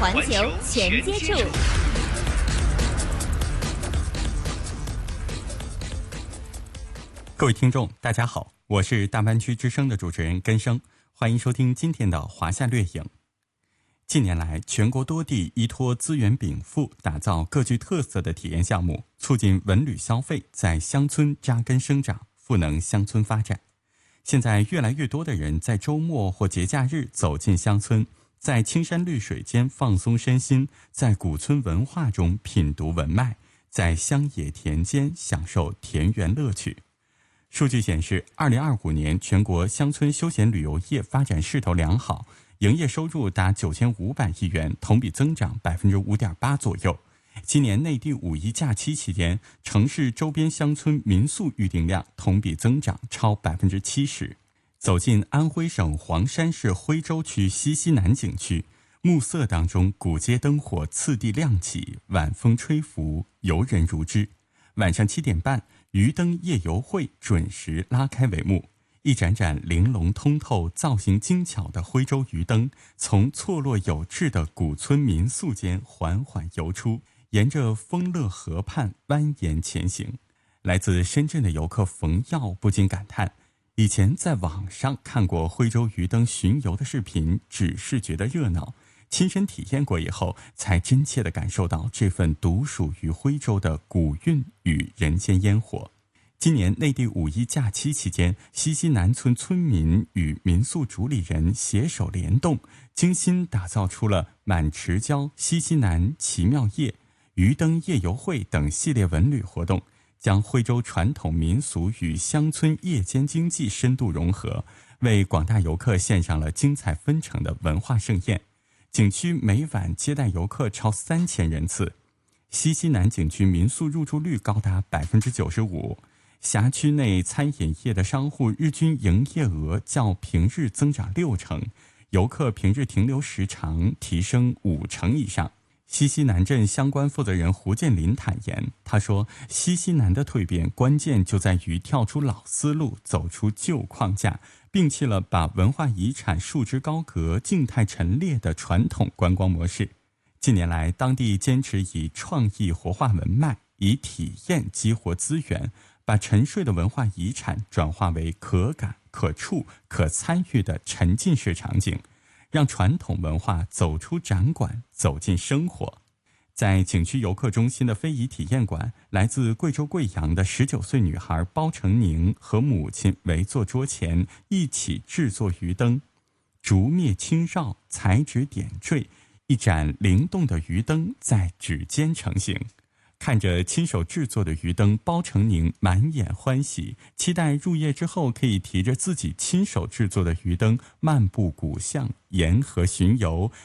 环球全接触。 各位听众大家好，我是大湾区之声的主持人根生，欢迎收听今天的华夏掠影。近年来，全国多地依托资源禀赋，打造各具特色的体验项目，促进文旅消费在乡村扎根生长，赋能乡村发展。现在越来越多的人在周末或节假日走进乡村，在青山绿水间放松身心，在古村文化中品读文脉，在乡野田间享受田园乐趣。数据显示，2025年全国乡村休闲旅游业发展势头良好，营业收入达9500亿元，同比增长5.8%左右。今年内地五一假期期间，城市周边乡村民宿预订量同比增长超70%。走进安徽省黄山市徽州区西溪南景区，暮色当中古街灯火次第亮起，晚风吹拂，游人如织。晚上7点半，鱼灯夜游会准时拉开帷幕。一盏盏玲珑通透、造型精巧的徽州鱼灯，从错落有致的古村民宿间缓缓游出，沿着丰乐河畔蜿蜒前行。来自深圳的游客冯耀不禁感叹，以前在网上看过徽州鱼灯巡游的视频，只是觉得热闹，亲身体验过以后，才真切地感受到这份独属于徽州的古韵与人间烟火。今年内地五一假期期间，西溪南村村民与民宿主理人携手联动，精心打造出了满池郊、西溪南奇妙夜、鱼灯夜游会等系列文旅活动，将徽州传统民俗与乡村夜间经济深度融合，为广大游客献上了精彩纷呈的文化盛宴。景区每晚接待游客超3000人次，西溪南景区民宿入住率高达95%。辖区内餐饮业的商户日均营业额较平日增长60%，游客平日停留时长提升50%以上。西溪南镇相关负责人胡建林坦言，他说，西溪南的蜕变关键就在于跳出老思路，走出旧框架，摒弃了把文化遗产束之高阁、静态陈列的传统观光模式。近年来，当地坚持以创意活化文脉，以体验激活资源，把沉睡的文化遗产转化为可感、可触、可参与的沉浸式场景，让传统文化走出展馆，走进生活。在景区游客中心的非遗体验馆，来自贵州贵阳的19岁女孩包成宁和母亲围坐桌前，一起制作鱼灯，竹篾轻绕，彩纸点缀，一盏灵动的鱼灯在指尖成型。看着亲手制作的鱼灯，包成宁满眼欢喜，期待入夜之后可以提着自己亲手制作的鱼灯漫步古巷，沿河巡游，